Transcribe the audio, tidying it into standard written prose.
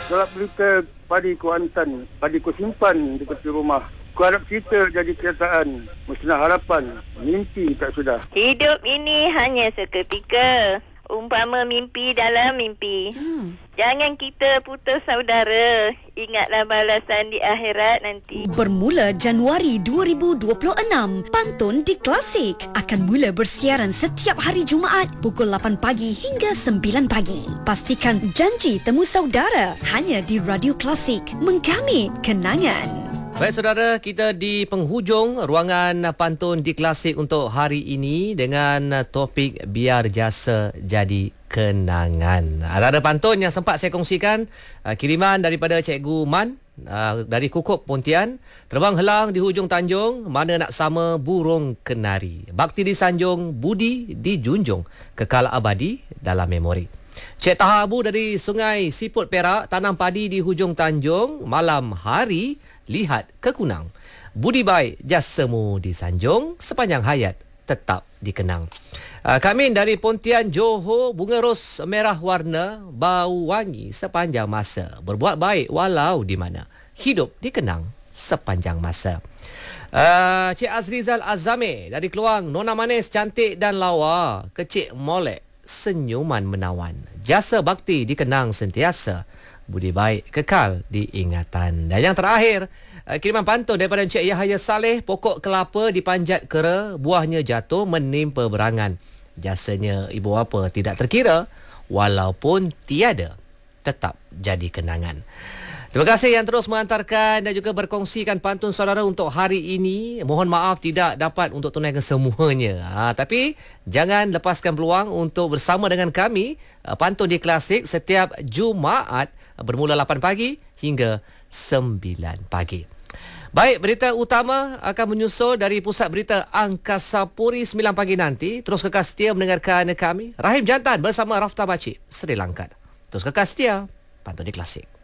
Kalau berita padi Kuantan, padi ku simpan di tepi rumah. Ku harap kita jadi kenyataan. Musnah harapan, mimpi tak sudah. Hidup ini hanya seketika. Umpama mimpi dalam mimpi. Jangan kita putus saudara. Ingatlah balasan di akhirat nanti. Bermula Januari 2026, Pantun di Klasik akan mula bersiaran setiap hari Jumaat pukul 8 pagi hingga 9 pagi. Pastikan janji temu saudara hanya di Radio Klasik, menggamit kenangan. Baik saudara, kita di penghujung ruangan Pantun di Klasik untuk hari ini dengan topik biar jasa jadi kenangan. Ada pantun yang sempat saya kongsikan, kiriman daripada Cikgu Man dari Kukup Pontian. Terbang helang di hujung tanjung, mana nak sama burung kenari. Bakti disanjung, budi dijunjung, kekal abadi dalam memori. Cik Taha Abu dari Sungai Siput Perak, tanam padi di hujung tanjung, malam hari lihat ke kunang. Budi baik jasamu disanjung, sepanjang hayat tetap dikenang. Kami dari Pontian Johor, bunga ros merah warna, bau wangi sepanjang masa. Berbuat baik walau di mana, hidup dikenang sepanjang masa. Cik Azrizal Azame dari Keluang, nona manis cantik dan lawa, kecik molek senyuman menawan. Jasa bakti dikenang sentiasa, budi baik kekal diingatan. Dan yang terakhir, kiriman pantun daripada Encik Yahya Saleh, pokok kelapa dipanjat kera, buahnya jatuh menimpa berangan. Jasanya ibu bapa tidak terkira, walaupun tiada tetap jadi kenangan. Terima kasih yang terus mengantarkan dan juga berkongsikan pantun saudara untuk hari ini. Mohon maaf tidak dapat untuk tunaikan semuanya. Tapi jangan lepaskan peluang untuk bersama dengan kami Pantun di Klasik setiap Jumaat bermula 8 pagi hingga 9 pagi. Baik, berita utama akan menyusul dari Pusat Berita Angkasa Puri 9 pagi nanti. Terus kekal setia mendengarkan kami. Rahim Jantan bersama Rafta Bacip, Sri Lanka. Terus kekal setia Pantun di Klasik.